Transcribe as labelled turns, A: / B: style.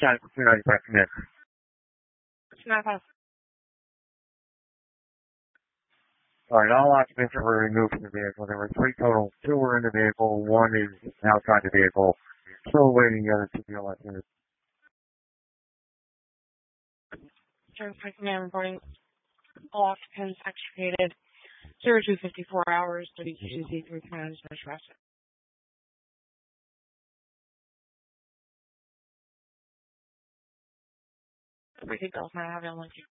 A: China 295 command.
B: 295.
A: Alright, all occupants were removed from the vehicle. There were 3 total. 2 were in the vehicle. 1 is outside the vehicle. Still awaiting the other 2 to be elected.
B: Turnpike command reporting all occupants extricated. 0254 hours, WQCC 3 commands, no traffic. We could go from having like